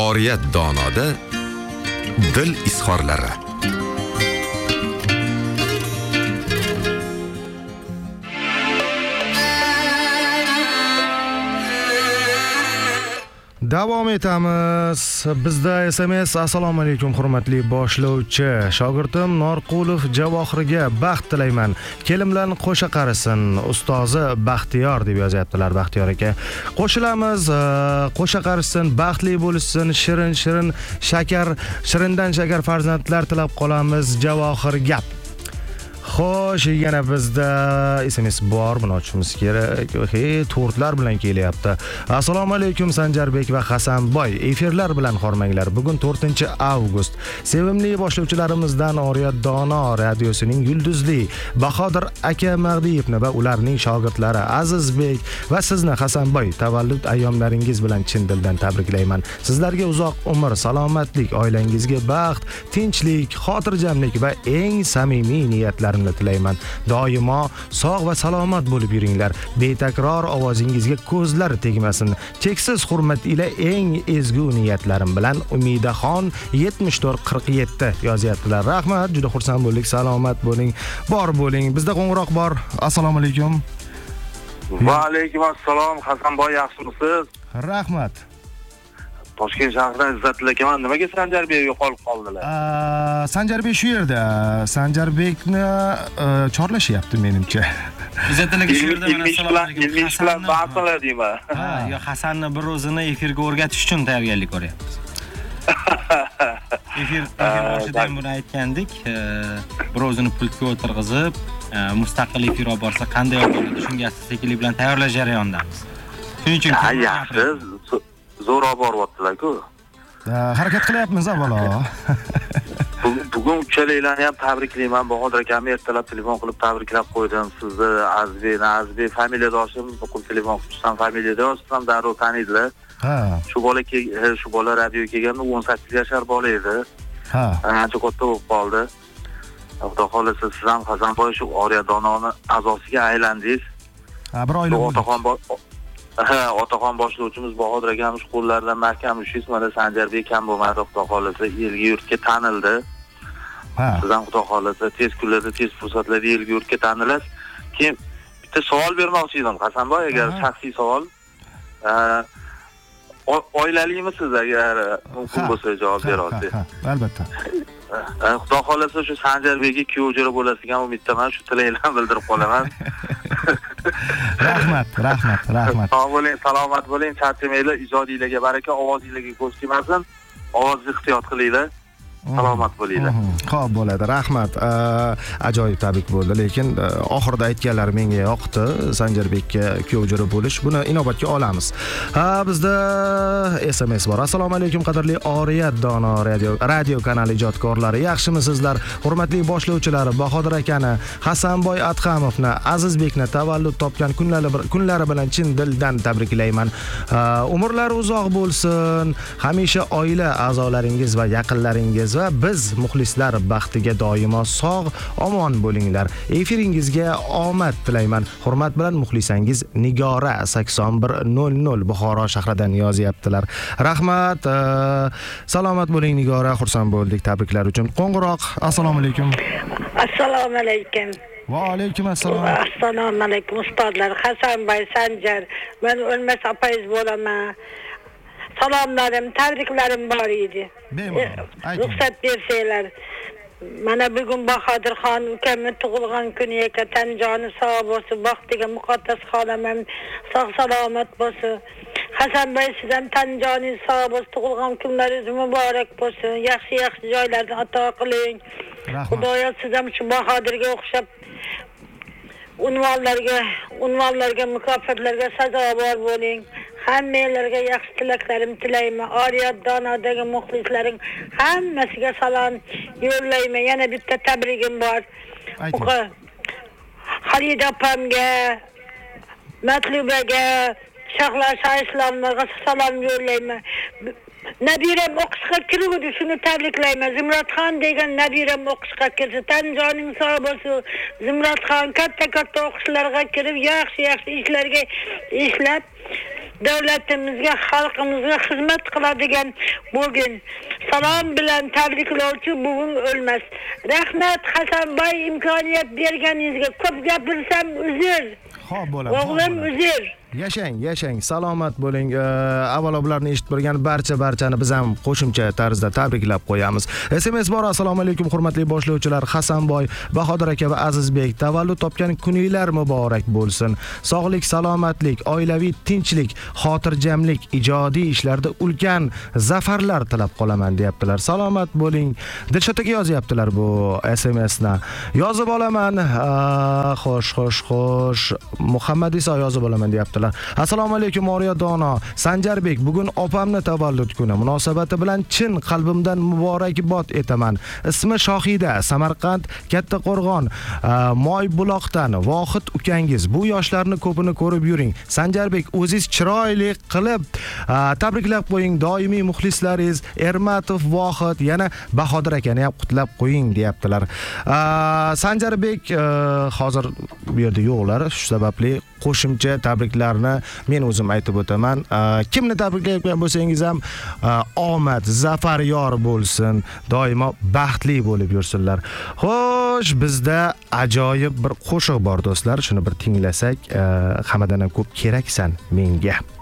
Oriyat donoda dil izhorlari. Davom etamiz. Bizda SMS: Assalomu alaykum hurmatli boshlovchi. Shogirdim Norqulov Javohirga baxt tilayman. Kelimlarni qo'sha qarisin. Ustozi Baxtiyor deb yozyaptilar Baxtiyor aka. Qo'shilamiz, qo'sha qarisin, baxtli bo'lsin, shirin shirindan shakar farzandlar tilab qolamiz Javohirga. Xo'sh, yana bizda SMS bor, buni ochishimiz kerak. Tortlar bilan kelyapti. Assalomu alaykum Sanjarbek va Hasanboy. Efirlar bilan hormanglar. Bugun 4-avgust. Sevimli boshlovchilarimizdan Oriyat Dono radiosining yulduzli Bahodir aka Mag'diyevni va ularning shogirdlari Azizbek va sizni Hasanboy tavallud ayyomlaringiz bilan chin dildan tabriklayman. Sizlarga uzoq umr, salomatlik, oilangizga baxt, tinchlik, xotirjamlik va eng samimiy niyatlar tilayman. Doimo sog' va salomat bo'lib yuringlar. Betakror ovozingizga ko'zlar tegmasin. Cheksiz hurmat ila eng ezgu niyatlarim bilan Umidaxon 7447 yozyaptilar. Rahmat, juda xursand bo'ldik. Salomat bo'ling, bor bo'ling. Bizda qo'ng'iroq bor. Assalomu alaykum. Va alaykum assalom. Hasanboy, yaxshimisiz? Rahmat. Toshkent shahridan Izzatilla akaman. Nimaga Sanjarbek yo'qolib qoldilar? Sanjarbek shu yerda. Sanjarbekni chorlashyapti menimcha. Izzatilla aka shu yerda mana assalomu alaykum. Ilmiy bilan ba'zilar deyman. Yo, Hasanni bir o'zini efirga o'rgatish uchun tayyorgarlik ko'ryapmiz. Efir boshida ham buni aytgandik. Bir o'zini pultga o'tirg'izib, mustaqil efir olib borsa qanday bo'ladi? Shunga asta-sekinlik bilan tayyorlash jarayonidamiz. Shuning uchun yaxshi. Zo'r olib boryaptilar-ku. Harakat qilyapmiz avvalo. Bugun uchalaringlarni ham tabriklayman. Bahodir akam ertalab telefon qilib tabriklab qo'ydim. Sizni Azbek familiyadoshim, o'qib telefon qilsam familiyadoshim darrov taniydilar. Shu bola radioga kelganda 18 yashar bola edi. Ancha katta bo'lib qoldi. Xudo xolasa siz ham Hasanboy shu Oriyat Dononi a'zosiga aylandingiz. Bir oila bo'ldi. Otaxon boshlovchimiz Bahodir akam shu qo'llaridan mahkam ushingiz, mana Sanjarbek kam bo'lmadi, xudo xolasa elga yurtga tanildi. Siz ham xudo xolasa tez kunlarda, tez fursatlarda elga yurtga tanilasiz. Keyin bitta savol bermoqchi edim Hasanboy, agar shaxsiy savol. Oilalimisiz agar mumkin bo'lsa javob bera olsangiz? Albatta. Xudo xolasa shu Sanjarbekga kuyovjo'ra bo'lasigan umiddaman, shu tilaklarni bildirib qolaman. Rahmat. Sog' bo'ling, salomat bo'ling, charchamanglar, ijodingizga baraka, ovozingizga ko'z kelmasin. Ovozni ehtiyot qilinglar. Salomat bo'linglar. Xo'p, bo'ladi. Rahmat. Ajoyib tabrik bo'ldi, lekin oxirida aytganlari menga yoqdi. Sanjarbekka kuyovjo'ra bo'lish, buni inobatga olamiz. Bizda SMS bor. Assalomu alaykum qadrli Oriyat Dono radio kanali ijodkorlari. Yaxshimisizlar? Hurmatli boshlovchilar Bahodir akani, Hasanboy Adhamovni, Azizbekni tavallud topgan kunlari bilan chin dildan tabriklayman. Umrlari uzoq bo'lsin. Hamisha oila a'zolaringiz va yaqinlaringiz va biz muxlislar baxtiga doimo sog', omon bo'linglar. Efiringizga omad tilayman. Hurmat bilan muxlisangiz Nigora 8100 Buxoro shahridan yozyaptilar. Rahmat. Salomat bo'ling Nigora, xursand bo'ldik tabriklar uchun. Qo'ng'iroq. Assalomu alaykum. Assalomu alaykum. Va alaykum assalom. Assalomu alaykum ustozlar. Hasanboy, Sanjar. Men o'lmas apayız bo'laman. Salomlarim, tabriklarim bor edi. Ruxsat bersanglar. Mana bugun Bahodirxon ukamning tug'ilgan kuni ekan, tan joni sog' bo'lsin, baxtiga muqaddas xolam ham sog' salomat bo'lsin. Hasanboy siz ham tan joningiz sog' bo'lsin, tug'ilgan kunlaringiz muborak bo'lsin. Yaxshi joylardan ato qiling. Xudoyo siz ham shu Bahodirga o'xshab unvonlarga, mukofotlarga sazovor bo'ling. Hammalarga yaxshi tilaklarim tilayman. Oriyat Donodagi muxlislaring hammasiga salom yo'llayman. Yana bitta tabrigim bor. Xalida opamga, Matlubaga, Shahlar Islomlarga salom yo'llayman. Nabiram o'qishga kiruvdi, shuni tabriklayman. Zimratxon degan nabiram o'qishga kirdi. Tan joning sog' bo'lsin. Zimratxon katta o'qishlarga kirib, yaxshi ishlarga ishlab davlatimizga, xalqimizga xizmat qiladigan bugun. Salom bilan tabriklovchi bugun o'lmas. Rahmat Hasanboy, imkoniyat berganingizga. Ko'p gapirsam uzr. Xo'p, bo'ladi. O'g'lim uzr. Yashang, salomat bo'ling. Avvalo bularni eshitib turgan barchani biz ham qo'shimcha tarzda tabriklab qo'yamiz. SMS bor. Assalomu alaykum hurmatli boshlovchilar. Hasanboy, Bahodir aka va Azizbek, tavallud topgan kuninglar muborak bo'lsin. Sog'lik, salomatlik, oilaviy tinchlik, xotirjamlik, ijodiy ishlarda ulkan zafarlar tilab qolaman deyaptilar. Salomat bo'ling. Dilshod aka yozyaptilar bu SMSni. Yozib olaman. Xo'sh. Muhammad Iso yozib olaman deyaptilar. Assalomu alaykum Oriya Dono. Sanjarbek, bugun opamni tavallud kuni. Munosabati bilan chin qalbimdan muborakbod etaman. Ismi Shohida, Samarqand, Kattaqo'rg'on, Moybuloqdan Vohid ukangiz. Bu yoshlarni ko'pini ko'rib yuring. Sanjarbek, o'zingiz chiroyli qilib tabriklab qo'ying. Doimiy muxlislaringiz Ermatov Vohid, yana Bahodir akani ham qutlab qo'ying deyaptilar. Sanjarbek hozir bu yerda yo'qlar, shu sababli qo'shimcha tabriklarni men o'zim aytib o'taman. Kimni tabriklayotgan bo'lsangiz ham omad, zafar yor bo'lsin, doimo baxtli bo'lib yursinlar. Xo'sh, bizda ajoyib bir qo'shiq bor do'stlar, shuni bir tinglasak, hammadan ham ko'p keraksan menga.